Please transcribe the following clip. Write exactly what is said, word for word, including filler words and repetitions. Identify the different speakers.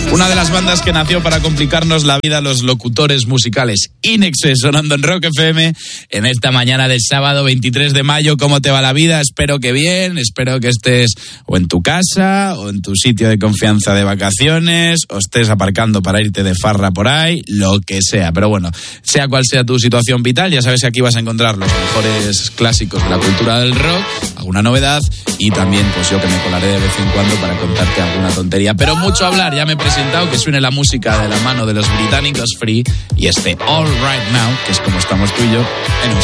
Speaker 1: Una de las bandas que nació para complicarnos la vida a los locutores musicales. Inexes, sonando en Rock F M en esta mañana del sábado veintitrés de mayo. ¿Cómo te va la vida? Espero que bien, espero que estés o en tu casa o en tu sitio de confianza de vacaciones o estés aparcando para irte de farra por ahí, lo que sea. Pero bueno, sea cual sea tu situación vital, ya sabes que aquí vas a encontrar los mejores clásicos de la cultura del rock, alguna novedad y también pues yo que me colaré de vez en cuando para contarte alguna tontería. Pero mucho hablar, ya me he presentado, que suene la música de la mano de los británicos Free y este All Right Now, que es como estamos tú y yo en un